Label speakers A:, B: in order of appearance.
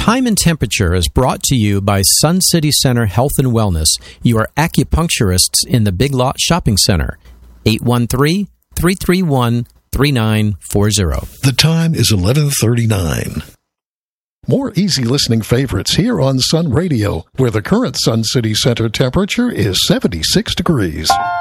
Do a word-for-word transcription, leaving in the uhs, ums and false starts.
A: Time and Temperature is brought to you by Sun City Center Health and Wellness, your acupuncturists in the Big Lot Shopping Center. eight one three, three three one, three nine four zero.
B: The time is eleven thirty-nine. More easy listening favorites here on Sun Radio, where the current Sun City Center temperature is seventy-six degrees.